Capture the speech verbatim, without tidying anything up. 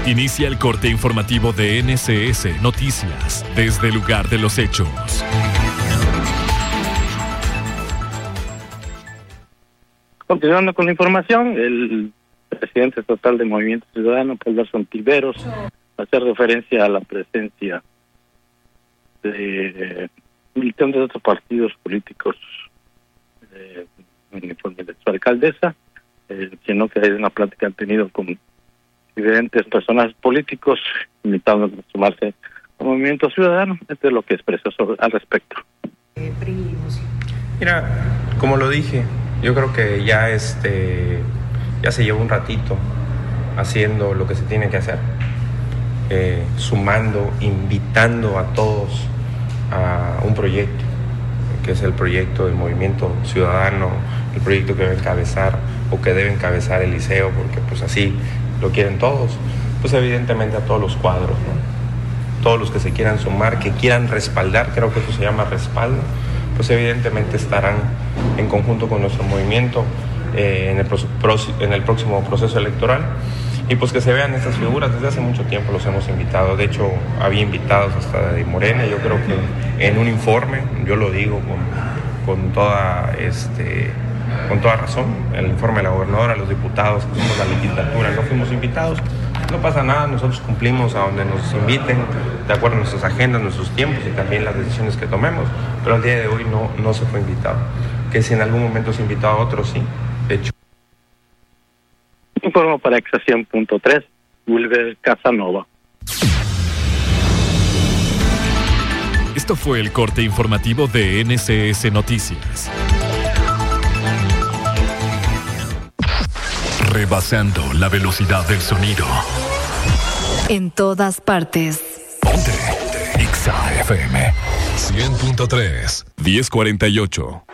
Inicia el corte informativo de N S S Noticias desde el lugar de los hechos. Continuando con la información, el presidente total de Movimiento Ciudadano, Paulson Tiveros, hace referencia a la presencia de militantes de otros partidos políticos eh, en informe de su alcaldesa, eh, sino que hay una plática que han tenido con diferentes personajes políticos invitando a sumarse al Movimiento Ciudadano. Esto es lo que expresó sobre, al respecto. Mira, como lo dije, yo creo que ya este ya se llevó un ratito haciendo lo que se tiene que hacer, eh, sumando, invitando a todos a un proyecto, que es el proyecto del Movimiento Ciudadano, el proyecto que debe encabezar o que debe encabezar el liceo, porque pues así lo quieren todos, pues evidentemente a todos los cuadros, ¿no? Todos los que se quieran sumar, que quieran respaldar, creo que eso se llama respaldo, pues evidentemente estarán en conjunto con nuestro movimiento eh, en, el pro- en el próximo proceso electoral, y pues que se vean estas figuras. Desde hace mucho tiempo los hemos invitado, de hecho había invitados hasta de Morena. Yo creo que en un informe, yo lo digo con, con toda este con toda razón, el informe de la gobernadora, los diputados que somos la legislatura no fuimos invitados. No pasa nada, nosotros cumplimos a donde nos inviten, de acuerdo a nuestras agendas, nuestros tiempos y también las decisiones que tomemos, pero al día de hoy no, no se fue invitado. Que si en algún momento se invitó a otros, sí, de hecho. Informo para Exacción punto tres, Wilber Casanova. Esto fue el corte informativo de N S S Noticias. Rebasando la velocidad del sonido. En todas partes. Ponte, Ponte. Exa F M cien punto tres, diez cuarenta y ocho.